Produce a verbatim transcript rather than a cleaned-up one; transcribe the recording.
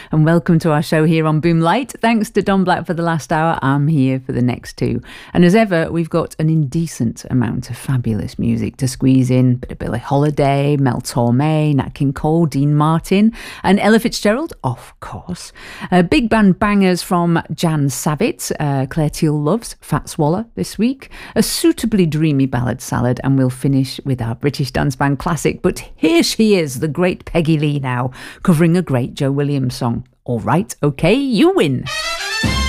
and welcome to our show here on Boomlight. Thanks to Don Black for the last hour. I'm here for the next two. And as ever, we've got an indecent amount of fabulous music to squeeze in. Bit of Billie Holiday, Mel Torme, Nat King Cole, Dean Martin, and Ella Fitzgerald, of course. Uh, big band bangers from Jan Savitt, uh, Claire Teal loves Fats Waller this week. A suitably dreamy ballad salad, and we'll finish with our British dance band classic. But here she is, the great Peggy Lee now, covering a great Joe Williams song. All right, okay, you win.